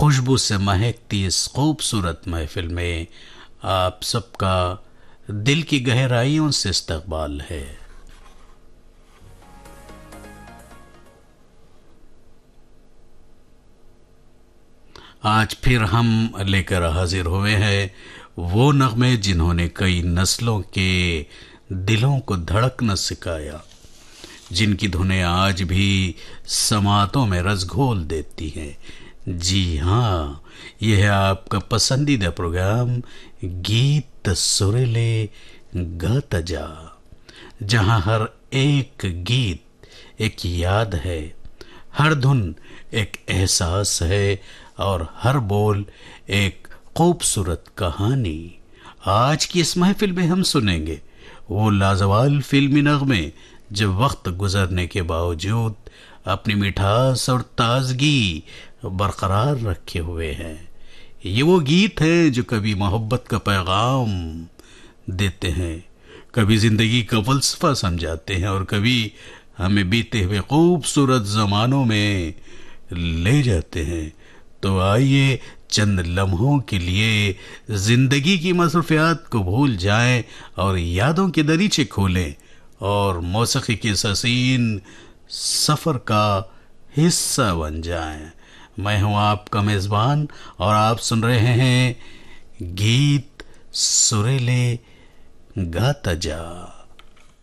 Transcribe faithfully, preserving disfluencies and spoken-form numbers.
खुशबू से महकती इस खूबसूरत महफिल में आप सबका दिल की गहराइयों से इस्तकबाल है। आज फिर हम लेकर हाजिर हुए हैं वो नगमे जिन्होंने कई नस्लों के दिलों को धड़कना सिखाया, जिनकी धुनें आज भी समातों में रस घोल देती हैं। जी हाँ, यह है आपका पसंदीदा प्रोग्राम गीत सुरीले गाता जा, जहाँ हर एक गीत एक याद है, हर धुन एक एहसास है और हर बोल एक खूबसूरत कहानी। आज की इस महफिल में हम सुनेंगे वो लाजवाब फिल्मी नगमे जो वक्त गुजरने के बावजूद अपनी मिठास और ताजगी बरकरार रखे हुए हैं। ये वो गीत हैं जो कभी मोहब्बत का पैगाम देते हैं, कभी जिंदगी का फलसफा समझाते हैं और कभी हमें बीते हुए खूबसूरत जमानों में ले जाते हैं। तो आइए चंद लम्हों के लिए जिंदगी की मसरूफियात को भूल जाएं और यादों के दरीचे खोलें और मौसीकी के हसीन सफर का हिस्सा बन जाएं। मैं हूं आपका मेजबान और आप सुन रहे हैं गीत सुरीले गाता जा।